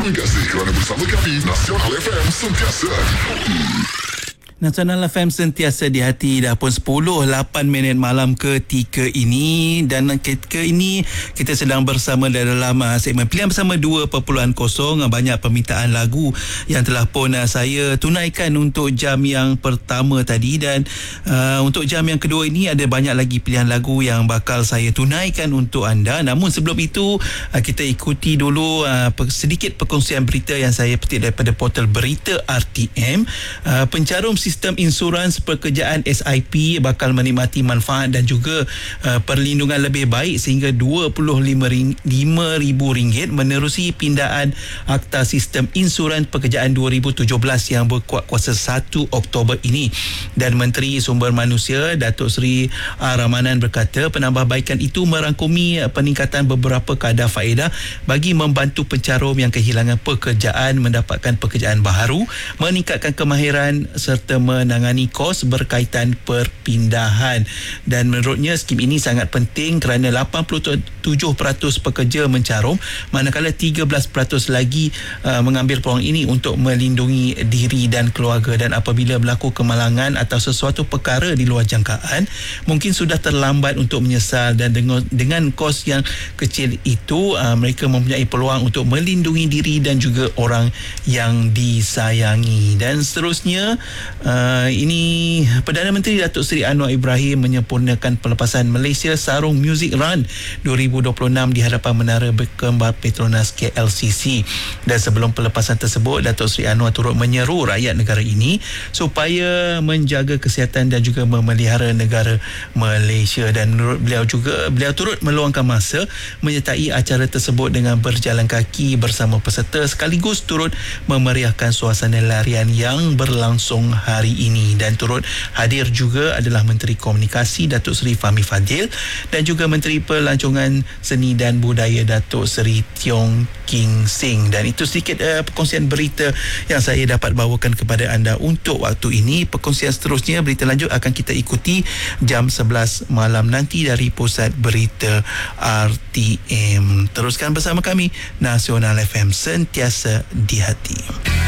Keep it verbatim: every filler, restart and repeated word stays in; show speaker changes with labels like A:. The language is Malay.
A: Terima kasih kerana bersama kami. Nasional F M sentiasa di hati.
B: Nasional F M sentiasa di hati. Dah pun sepuluh lapan minit malam ketika ini, dan ketika ini kita sedang bersama dalam uh, segmen Pilihan Bersama dua perpuluhan kosong. Banyak permintaan lagu yang telah pun uh, saya tunaikan untuk jam yang pertama tadi, dan uh, untuk jam yang kedua ini ada banyak lagi pilihan lagu yang bakal saya tunaikan untuk anda. Namun sebelum itu uh, kita ikuti dulu uh, sedikit perkongsian berita yang saya petik daripada portal Berita R T M. Uh, pencarum sistem insurans pekerjaan S I P bakal menikmati manfaat dan juga uh, perlindungan lebih baik sehingga dua puluh lima ribu ringgit menerusi pindaan Akta Sistem Insurans Pekerjaan dua ribu tujuh belas yang berkuat kuasa satu Oktober ini. Dan Menteri Sumber Manusia Datuk Seri R. Ramanan berkata penambahbaikan itu merangkumi peningkatan beberapa kadar faedah bagi membantu pencarum yang kehilangan pekerjaan mendapatkan pekerjaan baharu, meningkatkan kemahiran serta menangani kos berkaitan perpindahan. Dan menurutnya skim ini sangat penting kerana lapan puluh tujuh peratus pekerja mencarum, manakala tiga belas peratus lagi uh, mengambil peluang ini untuk melindungi diri dan keluarga. Dan apabila berlaku kemalangan atau sesuatu perkara di luar jangkaan, mungkin sudah terlambat untuk menyesal, dan dengan, dengan kos yang kecil itu uh, mereka mempunyai peluang untuk melindungi diri dan juga orang yang disayangi. Dan seterusnya, Uh, ini Perdana Menteri Datuk Seri Anwar Ibrahim menyempurnakan pelepasan Malaysia Sarung Music Run dua ribu dua puluh enam di hadapan Menara Berkembar Petronas K L C C. Dan sebelum pelepasan tersebut, Datuk Seri Anwar turut menyeru rakyat negara ini supaya menjaga kesihatan dan juga memelihara negara Malaysia. Dan menurut beliau juga, beliau turut meluangkan masa menyertai acara tersebut dengan berjalan kaki bersama peserta sekaligus turut memeriahkan suasana larian yang berlangsung hari ini. Dan turut hadir juga adalah Menteri Komunikasi Datuk Seri Fahmi Fadzil dan juga Menteri Pelancongan Seni dan Budaya Datuk Seri Tiong King Sing. Dan itu sedikit uh, perkongsian berita yang saya dapat bawakan kepada anda untuk waktu ini. Perkongsian seterusnya, berita lanjut akan kita ikuti jam sebelas malam nanti dari Pusat Berita R T M. Teruskan bersama kami, Nasional F M sentiasa di hati.